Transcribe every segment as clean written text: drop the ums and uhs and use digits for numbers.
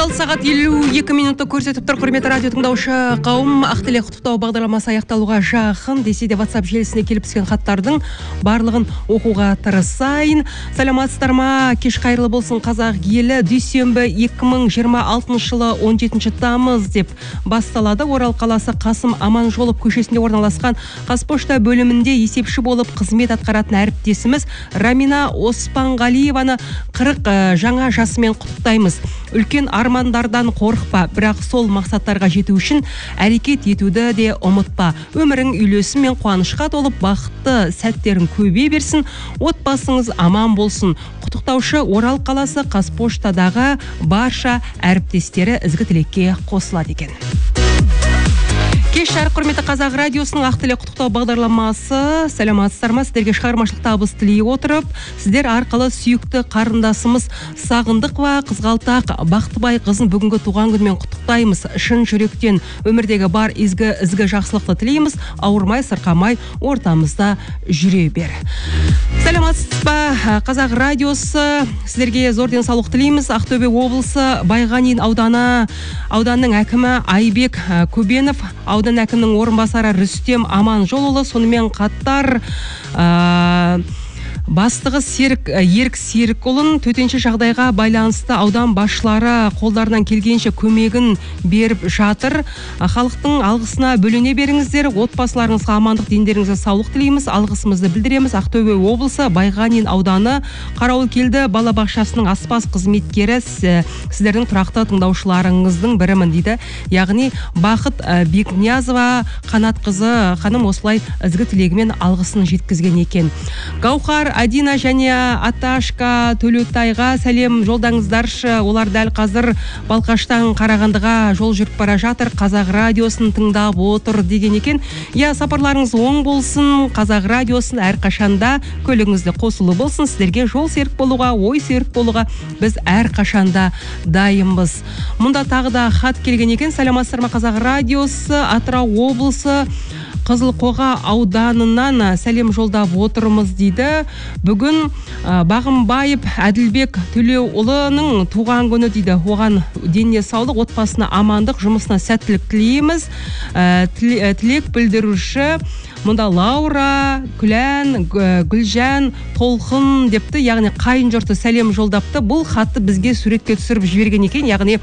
16 сағат 52 минутты көрсетіп тұр. Құрметті радио тыңдаушы қауым, Ақтілек құттықтау бағдарламасы аяқталуға жақын. Десе де WhatsApp желісіне келіп түскен хаттардың барлығын оқуға тырысайын. Саламатсыздар ма? Кеш қайырлы болсын қазақ елі. Дүйсенбі 2026 жылы 17 тамыз деп басталады. Орал қаласы Қасым Аманжолов көшесінде орналасқан Қазпошта бөлімінде есепші болып қызмет атқаратын әріптесіміз Рамина Оспанғалиеваны 40 жаңа жасымен құттықтаймыз. Үлкен армандардан қорықпа, бірақ сол мақсаттарға жету үшін әрекет етуді де ұмытпа. Өмірің үйлесім мен қуанышқа толып бақытты сәттерін көбейе берсін, отбасыңыз аман болсын. Құттықтаушы Орал қаласы Қазпоштадағы барша әріптестері ізгі тілекке қосылады екен. Кеш жарық, құрметті қазақ радиосының Ақтілек құттықтау бағдарламасы. Саламатсыздар ма? Сіздерге шығармашылық табыс тілей отырып, сіздер арқылы сүйікті қарындасымыз Сағындықова Қызғалтақ Бақтыбай қызын бүгінгі туған күнімен құттықтаймыз. Шын жүректен өмірдегі бар ізгі жақсылықты тілейміз. Ауырмай, сырқамай ортамызда жүре бер. Саламатсыз ба? Қазақ радиосы сіздерге зор денсаулық тілейміз. Ақтөбе облысы Байғанин ауданының әкімі Айбек Көбенов, аудан әкімінің орынбасары Рүстем Аманжолұлы, сонымен қатар бастығы Ерік Серікұлын төтенше жағдайға байланысты аудан басшылары қолдарынан келгенше көмегін беріп жатыр. Халықтың алғысына бөлене беріңіздер. Отбасыларыңызға амандық, дендеріңізге саулық тілейміз. Алғысымызды білдіреміз. Ақтөбе облысы Байғанин ауданы Қарауылкелді балабақшасының аспаз қызметкері сіздердің тұрақты тыңдаушыларыңыздың бірімін дейді. Яғни Бақыт Бекниязова Қанатқызы ханым осылай ізгі тілегімен алғысын жеткізген екен. Гаухар, Адина және Аташка Төлеутайға сәлем жолдаңыздаршы. Олар дәл қазір Балқаштан Қарағандыға жол жүріп бара жатыр. Қазақ радиосын тыңдап отыр деген екен. Сапарларыңыз оң болсын. Қазақ радиосын әрқашанда көлігіңізде қосылы болсын. Сіздерге жол серік болуға, ой серік болуға біз әрқашанда дайынбыз. Мұнда тағы да хат келген екен. Саламатсыздар ма? Қазақ радиосы Атырау облысы Қызылқоға ауданынан сәлем жолдап отырмыз дейді. Бүгін Бағымбаев Әділбек Төлеуұлының туған күні дейді. Оған деніне саулық, отбасына амандық, жұмысына сәттілік тілейміз. Тілек білдіруші мұнда Лаура, Күлән, Гүлжан, Толқын депті, яғни қайын жұрты сәлем жолдапты. Бұл хатты бізге суретке түсіріп жіберген екен, яғни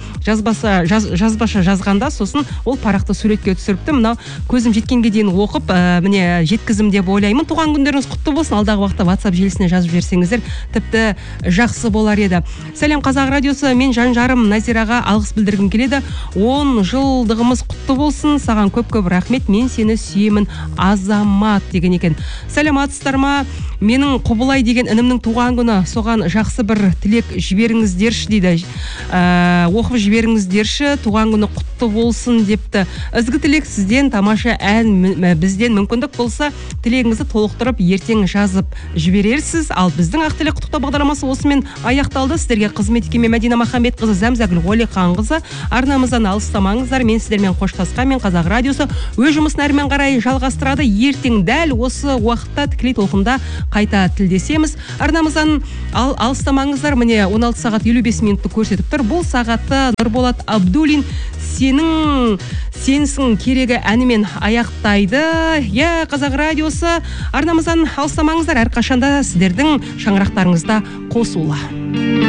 жазбаша жазғанда, сосын ол парақты суретке түсіріпті. Мынау көзім жеткенге дейін оқып, міне жеткізім деп ойлаймын. Туған күндеріңіз құтты болсын. Алдағы уақытта WhatsApp желісіне жазып жіберсеңіздер тіпті жақсы болар еді. Сәлем қазақ радиосы, мен жан-жарым Назираға алғыс білдіргім келеді. 10 жылдығымыз құтты болсын. Саған көп-көп рахмет. Мен сені сүйемін, Азамат деген екен. Саламатсыздар ма? Менің Құбылай деген інімнің туған күні, соған жақсы бір тілек жіберіңіздерші дейді. Оқып жіберіңіздерші, туған күні құтты болсын депті. Ізгі тілек сізден, тамаша ән бізден, мүмкіндік болса тілегіңізді толықтырып ертең жазып жіберерсіз. Ал біздің Ақтілек құттықтау бағдарламасы осымен аяқталды. Сіздерге қызмет еткен Мәдина Махамбетқызы, Зәмзәгүл Ғалиқанқызы. Арнамыздан алыстамаңыздар. Мен сіздермен қоштасқанмен Қазақ радиосы өз жұмысын әрмен қарай жалғастырады. Ертең дәл осы уақытта тікелей толқында қайта тілдесеміз. Арнамыздан алыстамаңыздар. Міне 16 сағат 55 минутты көрсетіп тұр. Бұл сағатты Нұрболат Абдулин сенсің керегі әнімен аяқтайды. Қазақ радиосы арнамыздан алыстамаңыздар. Әрқашанда сіздердің шаңырақтарыңызда қосулы.